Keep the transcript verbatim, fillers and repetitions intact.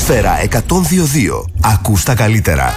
Ατμόσφαιρα εκατόν δύο κόμμα δύο. Ακούς τα καλύτερα.